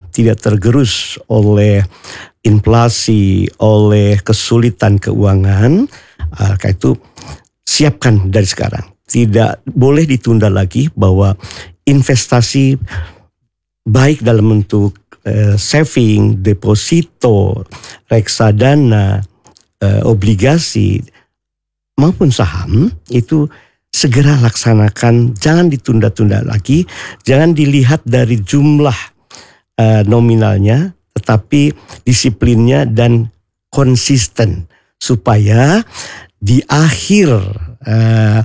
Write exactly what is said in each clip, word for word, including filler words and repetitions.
tidak tergerus oleh inflasi, oleh kesulitan keuangan, uh, karena itu siapkan dari sekarang. Tidak boleh ditunda lagi bahwa investasi baik dalam bentuk uh, saving, deposito, reksadana, uh, obligasi maupun saham itu segera laksanakan, jangan ditunda-tunda lagi, jangan dilihat dari jumlah uh, nominalnya, tetapi disiplinnya dan konsisten supaya di akhir uh,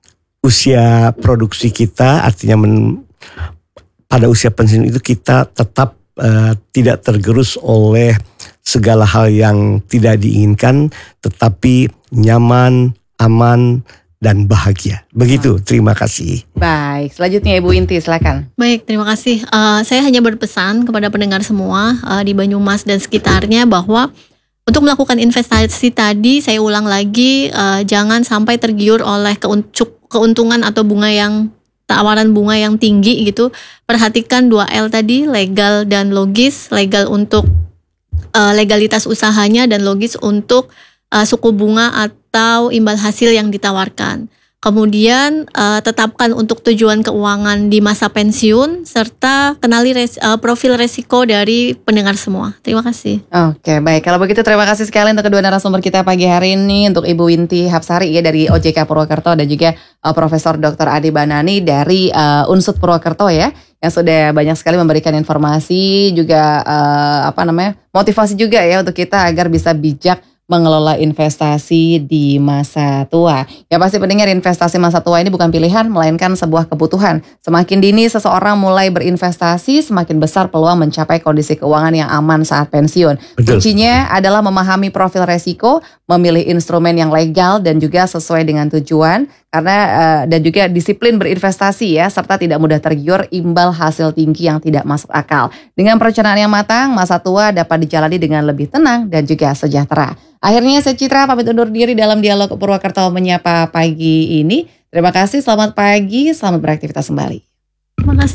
usia produksi kita, artinya men, pada usia pensiun itu kita tetap uh, tidak tergerus oleh segala hal yang tidak diinginkan, tetapi nyaman, aman, dan bahagia. Begitu, terima kasih. Baik, selanjutnya Ibu Inti, silakan. Baik, terima kasih. Uh, saya hanya berpesan kepada pendengar semua uh, di Banyumas dan sekitarnya bahwa untuk melakukan investasi tadi, saya ulang lagi, uh, jangan sampai tergiur oleh keuntungan atau bunga yang tawaran bunga yang tinggi gitu. Perhatikan dua L tadi, legal dan logis. Legal untuk uh, legalitas usahanya dan logis untuk uh, suku bunga atau imbal hasil yang ditawarkan. Kemudian uh, tetapkan untuk tujuan keuangan di masa pensiun serta kenali res, uh, profil resiko dari pendengar semua. Terima kasih. Oke, baik. Kalau begitu terima kasih sekali untuk kedua narasumber kita pagi hari ini, untuk Ibu Winti Hapsari ya dari O J K Purwokerto dan juga uh, Profesor Doktor Ade Banani dari uh, Unsud Purwokerto ya, yang sudah banyak sekali memberikan informasi juga uh, apa namanya motivasi juga ya untuk kita agar bisa bijak mengelola investasi di masa tua. Ya pasti pendengar, investasi masa tua ini bukan pilihan, melainkan sebuah kebutuhan. Semakin dini seseorang mulai berinvestasi, semakin besar peluang mencapai kondisi keuangan yang aman saat pensiun. Betul. Kuncinya adalah memahami profil resiko, memilih instrumen yang legal dan juga sesuai dengan tujuan, karena uh, dan juga disiplin berinvestasi ya, serta tidak mudah tergiur imbal hasil tinggi yang tidak masuk akal. Dengan perencanaan yang matang, masa tua dapat dijalani dengan lebih tenang dan juga sejahtera. Akhirnya saya Citra pamit undur diri dalam Dialog Purwokerto Menyapa pagi ini. Terima kasih, selamat pagi, selamat beraktivitas kembali. Terima kasih.